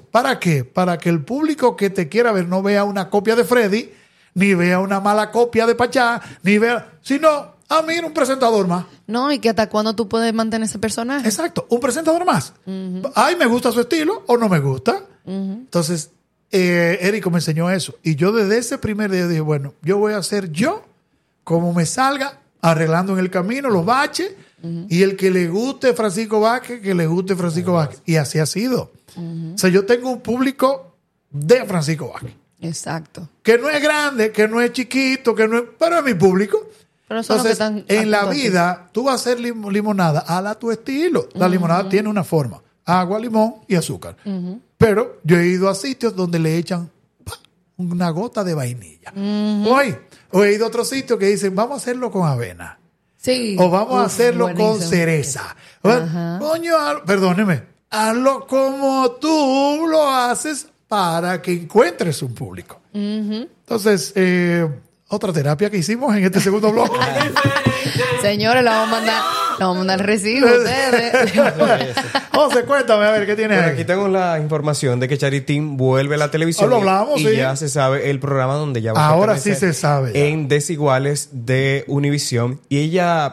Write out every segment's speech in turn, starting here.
¿para qué? Para que el público que te quiera ver no vea una copia de Freddy, ni vea una mala copia de Pachá, ni vea... Sino, mira, un presentador más. No, y que hasta cuándo tú puedes mantener ese personaje. Exacto, un presentador más. Ay, me gusta su estilo o no me gusta. Entonces, Érico me enseñó eso. Y yo desde ese primer día dije, bueno, yo voy a hacer yo como me salga, arreglando en el camino los baches. Y el que le guste Francisco Vázquez, que le guste Francisco Vázquez. Y así ha sido. O sea, yo tengo un público de Francisco Vázquez. Exacto. Que no es grande, que no es chiquito, que no es... Pero es mi público. Pero eso entonces, es lo que están en la vida, tú vas a hacer limonada a tu estilo. La limonada tiene una forma. Agua, limón y azúcar. Pero yo he ido a sitios donde le echan una gota de vainilla. O he ido a otros sitios que dicen, vamos a hacerlo con avena. Sí. O vamos a hacerlo con cereza. Coño, perdóneme. Hazlo como tú lo haces para que encuentres un público. Entonces, otra terapia que hicimos en este segundo bloque. Señores, le vamos a mandar el recibo a ustedes. José, cuéntame, a ver, ¿qué tienes aquí tengo la información de que Charitín vuelve a la televisión. Lo hablamos, y ya se sabe el programa donde ya va a ahora sí se sabe. Ya. En Desiguales de Univisión. Y ella,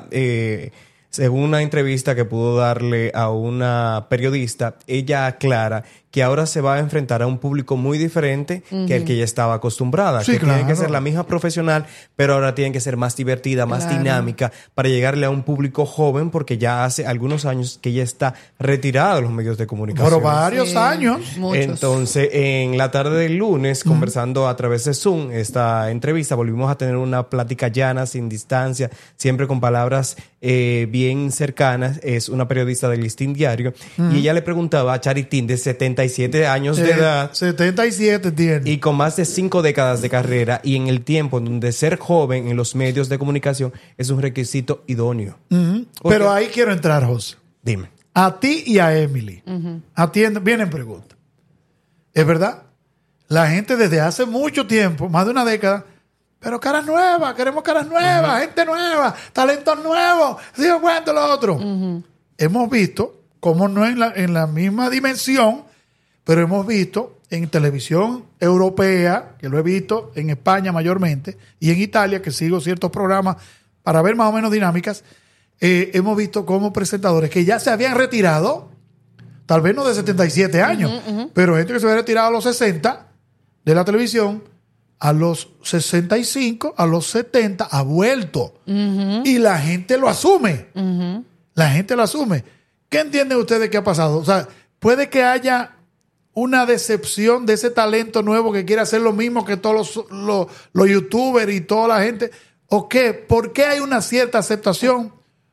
según una entrevista que pudo darle a una periodista, ella aclara que ahora se va a enfrentar a un público muy diferente que el que ella estaba acostumbrada. Sí, que claro. tiene que ser la misma profesional, pero ahora tiene que ser más divertida, más dinámica, para llegarle a un público joven, porque ya hace algunos años que ella está retirada de los medios de comunicación. Por varios años. Muchos. Entonces, en la tarde del lunes, conversando a través de Zoom, esta entrevista, volvimos a tener una plática llana, sin distancia, siempre con palabras bien cercanas. Es una periodista del Listín Diario, y ella le preguntaba a Charitín, de 77 años de edad, 77 tiene. y con más de 5 décadas de carrera, y en el tiempo en donde ser joven en los medios de comunicación es un requisito idóneo. Pero ahí quiero entrar, José. Dime. A ti y a Emily. Vienen preguntas. ¿Es verdad? La gente desde hace mucho tiempo, más de una década, pero caras nuevas, queremos caras nuevas, gente nueva, talentos nuevos, digo, cuánto lo otro. Hemos visto, como no en la misma dimensión, pero hemos visto en televisión europea, que lo he visto en España mayormente, y en Italia, que sigo ciertos programas para ver más o menos dinámicas, hemos visto como presentadores que ya se habían retirado, tal vez no de 77 años, pero gente que se había retirado a los 60 de la televisión, a los 65, a los 70, ha vuelto. Y la gente lo asume. La gente lo asume. ¿Qué entienden ustedes que ha pasado? O sea, puede que haya una decepción de ese talento nuevo que quiere hacer lo mismo que todos los youtubers y toda la gente. ¿O qué? ¿Por qué hay una cierta aceptación?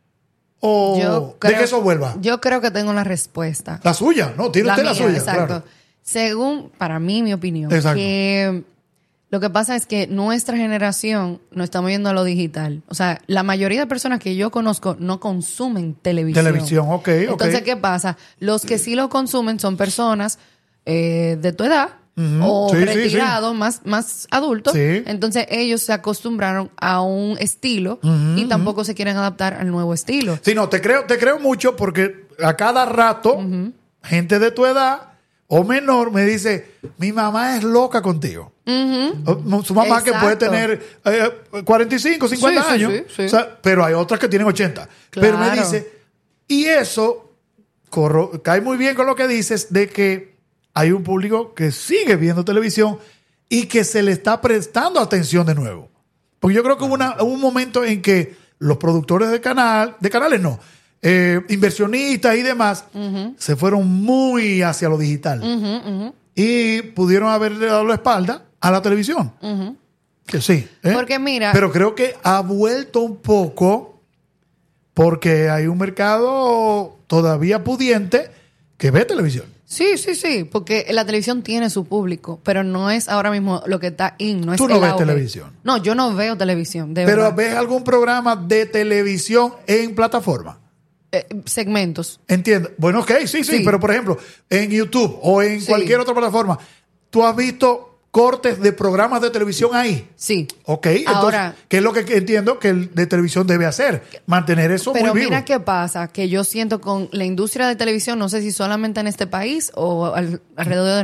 ¿O de que eso vuelva? Yo creo que tengo una respuesta. La suya, ¿no? Tiene usted la suya. Exacto. Claro. Según, para mí, mi opinión, Exacto. que lo que pasa es que nuestra generación nos estamos yendo a lo digital. O sea, la mayoría de personas que yo conozco no consumen televisión. Televisión, ok. Entonces, ¿qué pasa? Los que sí lo consumen son personas de tu edad o retirados, más adultos. Sí. Entonces, ellos se acostumbraron a un estilo y tampoco se quieren adaptar al nuevo estilo. Sí, no, te creo mucho porque a cada rato gente de tu edad o menor me dice, mi mamá es loca contigo. Su mamá que puede tener 45, 50 años, sí. O sea, pero hay otras que tienen 80. Claro. Pero me dice, y eso cae muy bien con lo que dices de que hay un público que sigue viendo televisión y que se le está prestando atención de nuevo. Porque yo creo que hubo un momento en que los productores de canales no, inversionistas y demás, se fueron muy hacia lo digital. Y pudieron haberle dado la espalda a la televisión. Que sí. Porque mira... Pero creo que ha vuelto un poco porque hay un mercado todavía pudiente que ve televisión. Sí, porque la televisión tiene su público, pero no es ahora mismo lo que está no es Tú no el ves auge. televisión. No, yo no veo televisión, de Pero verdad. ¿ves algún programa de televisión en plataforma? Segmentos. Entiendo. Bueno, ok, sí, Sí. pero por ejemplo, en YouTube o en Sí. cualquier otra plataforma, ¿tú has visto cortes de programas de televisión ahí? Sí. Ok, entonces, Ahora, ¿qué es lo que entiendo que el de televisión debe hacer? Mantener eso pero muy vivo. mira qué pasa, que yo siento con la industria de televisión, no sé si solamente en este país o alrededor del